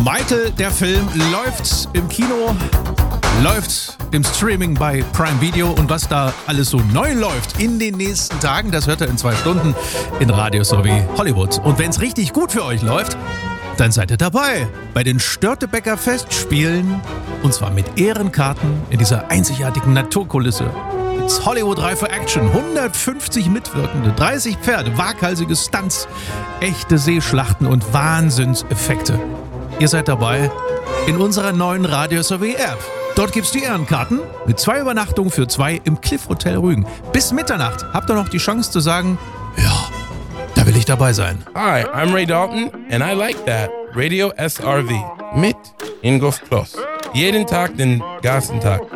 Michael, der Film, läuft im Kino, läuft im Streaming bei Prime Video und was da alles so neu läuft in den nächsten Tagen, das hört ihr in 2 Stunden in Radio sowie Hollywood. Und wenn es richtig gut für euch läuft, dann seid ihr dabei bei den Störtebeker Festspielen und zwar mit Ehrenkarten in dieser einzigartigen Naturkulisse. It's Hollywood Reif for Action, 150 Mitwirkende, 30 Pferde, waghalsige Stunts, echte Seeschlachten und Wahnsinnseffekte. Ihr seid dabei in unserer neuen Radio sowie App. Dort gibt's die Ehrenkarten mit 2 Übernachtungen für 2 im Cliff Hotel Rügen. Bis Mitternacht habt ihr noch die Chance zu sagen, ja, da will ich dabei sein. Hi, I'm Ray Dalton and I like that. Radio SRV mit Ingolf Kloss. Jeden Tag den ganzen Tag.